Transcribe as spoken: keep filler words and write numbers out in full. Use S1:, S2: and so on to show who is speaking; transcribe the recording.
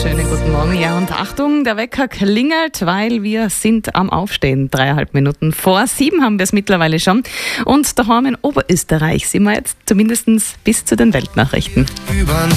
S1: Schönen guten Morgen. Ja, und Achtung, der Wecker klingelt, weil wir sind am Aufstehen. Dreieinhalb Minuten vor sieben haben wir es mittlerweile schon. Und daheim in Oberösterreich sind wir jetzt zumindest bis zu den Weltnachrichten.